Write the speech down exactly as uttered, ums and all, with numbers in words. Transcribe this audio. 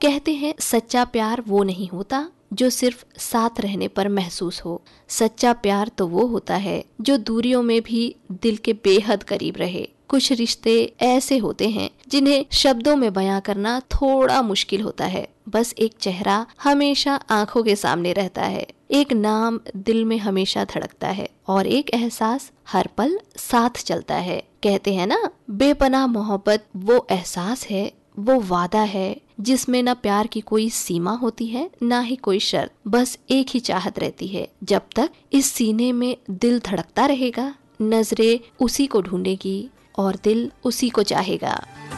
कहते हैं सच्चा प्यार वो नहीं होता जो सिर्फ साथ रहने पर महसूस हो। सच्चा प्यार तो वो होता है जो दूरियों में भी दिल के बेहद करीब रहे। कुछ रिश्ते ऐसे होते हैं जिन्हें शब्दों में बयां करना थोड़ा मुश्किल होता है। बस एक चेहरा हमेशा आंखों के सामने रहता है, एक नाम दिल में हमेशा धड़कता है और एक एहसास हर पल साथ चलता है। कहते हैं ना, बेपनाह मोहब्बत वो एहसास है, वो वादा है जिसमें न प्यार की कोई सीमा होती है ना ही कोई शर्त, बस एक ही चाहत रहती है। जब तक इस सीने में दिल धड़कता रहेगा, नजरें उसी को ढूंढेगी और दिल उसी को चाहेगा।